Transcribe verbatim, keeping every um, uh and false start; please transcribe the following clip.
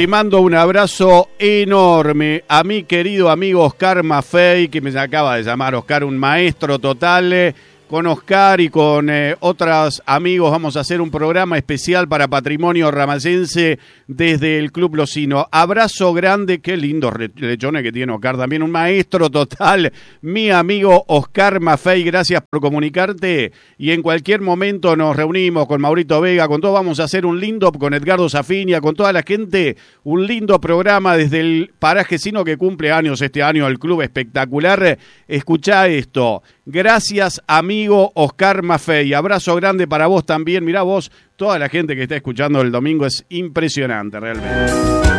Le mando un abrazo enorme a mi querido amigo Oscar Maffei, que me acaba de llamar. Oscar, un maestro total. Con Oscar y con eh, otros amigos vamos a hacer un programa especial para Patrimonio Ramayense desde el Club Losino. Abrazo grande, qué lindos lechones que tiene Oscar, también un maestro total, mi amigo Oscar Maffei, gracias por comunicarte y en cualquier momento nos reunimos con Maurito Vega, con todo vamos a hacer un lindo, con Edgardo Zafinia, con toda la gente, un lindo programa desde el paraje Sino que cumple años este año, el club espectacular. Escuchá esto. Gracias, amigo Oscar Maffei. Abrazo grande para vos también. Mirá vos, toda la gente que está escuchando el domingo es impresionante realmente.